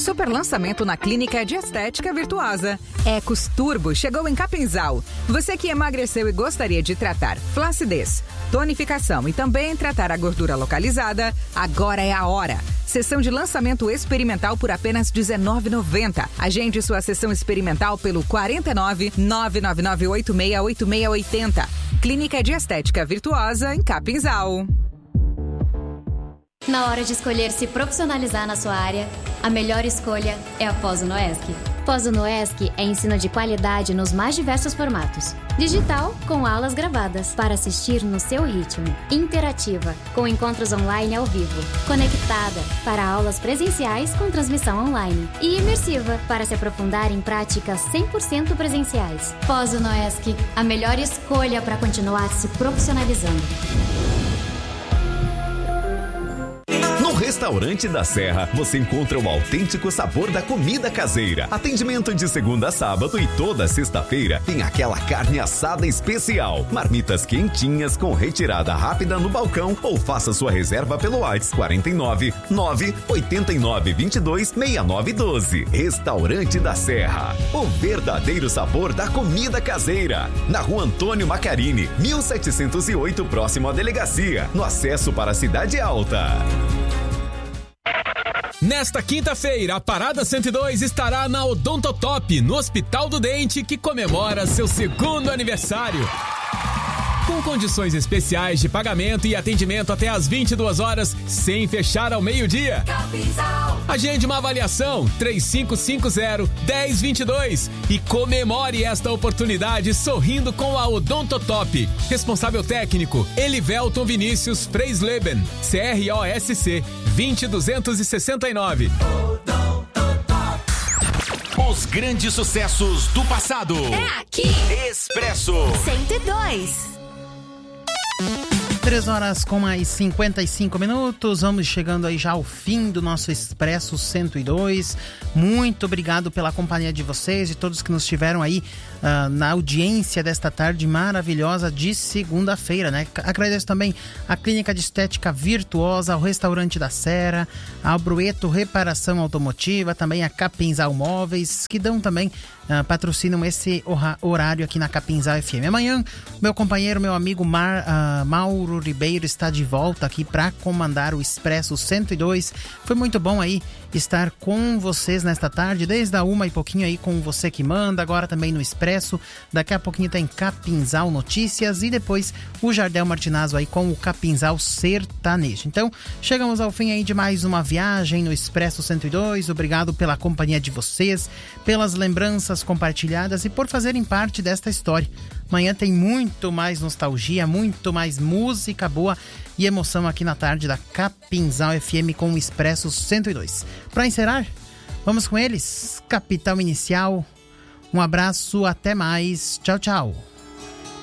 Super lançamento na Clínica de Estética Virtuosa. Ecos Turbo chegou em Capinzal. Você que emagreceu e gostaria de tratar flacidez, tonificação e também tratar a gordura localizada, agora é a hora. Sessão de lançamento experimental por apenas R$19,90. Agende sua sessão experimental pelo 49 999868680. Clínica de Estética Virtuosa em Capinzal. Na hora de escolher se profissionalizar na sua área, a melhor escolha é a Pós-Unoesc. Pós-Unoesc é ensino de qualidade nos mais diversos formatos. Digital, com aulas gravadas, para assistir no seu ritmo. Interativa, com encontros online ao vivo. Conectada, para aulas presenciais com transmissão online. E imersiva, para se aprofundar em práticas 100% presenciais. Pós-Unoesc, a melhor escolha para continuar se profissionalizando. No Restaurante da Serra, você encontra o autêntico sabor da comida caseira. Atendimento de segunda a sábado e toda sexta-feira tem aquela carne assada especial. Marmitas quentinhas com retirada rápida no balcão ou faça sua reserva pelo WhatsApp 49 989 22 6912. Restaurante da Serra, o verdadeiro sabor da comida caseira. Na Rua Antônio Macarini, 1708, próximo à delegacia, no acesso para a Cidade Alta. Nesta quinta-feira, a Parada 102 estará na Odontotop, no Hospital do Dente, que comemora seu 2º aniversário. Com condições especiais de pagamento e atendimento até às 22 horas, sem fechar ao meio-dia. Agende uma avaliação 3550-1022 e comemore esta oportunidade sorrindo com a Odontotop. Responsável técnico, Elivelton Vinícius Freisleben, CROSC 20269. Os grandes sucessos do passado. É aqui. Expresso 102. 3 horas com mais 55 minutos, vamos chegando aí já ao fim do nosso Expresso 102. Muito obrigado pela companhia de vocês e todos que nos tiveram aí na audiência desta tarde maravilhosa de segunda-feira, né? Agradeço também a Clínica de Estética Virtuosa, ao Restaurante da Serra, ao Brueto Reparação Automotiva, também a Capinzal Móveis, que dão também patrocinam esse horário aqui na Capinzal FM. Amanhã, meu companheiro, meu amigo Mauro Ribeiro está de volta aqui para comandar o Expresso 102. Foi muito bom aí estar com vocês nesta tarde, desde a 1 e pouquinho aí com Você Que Manda, agora também no Expresso. Daqui a pouquinho tem Capinzal Notícias e depois o Jardel Martinazzo aí com o Capinzal Sertanejo. Então, chegamos ao fim aí de mais uma viagem no Expresso 102. Obrigado pela companhia de vocês, pelas lembranças compartilhadas e por fazerem parte desta história. Amanhã tem muito mais nostalgia, muito mais música boa e emoção aqui na tarde da Capinzal FM com o Expresso 102. Para encerrar, vamos com eles, Capital Inicial. Um abraço, até mais, tchau, tchau.